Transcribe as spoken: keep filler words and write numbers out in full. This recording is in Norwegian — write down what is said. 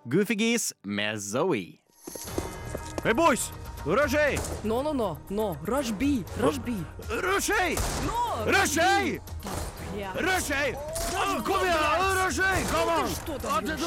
Goofy Geese med Zoe. Hey boys! Rushy! No, no, no, no, Rush B, Rush B. Rushy! No, Rushy! Ja. Rushy! Kom igjen! Rushy! Kom an! Что там, А, ты Rushy?